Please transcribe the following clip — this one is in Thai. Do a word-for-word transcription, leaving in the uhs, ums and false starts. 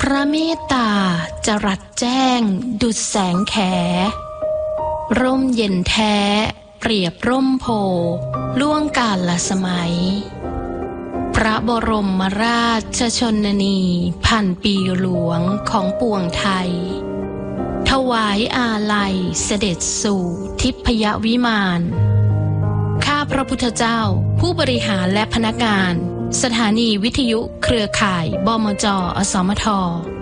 ระเมตตาจรัสแจ้งดุจแสงแขร่มเย็นแท้เปรียบร่มโพล่วงกาลสมัยพระบรมราชชนนีพันปีหลวงของปวงไทยถวายอาลัยเสด็จสู่ทิพยวิมานข้าพระพุทธเจ้าผู้บริหารและพนักงานสถานีวิทยุเครือข่ายบมจ.อสมท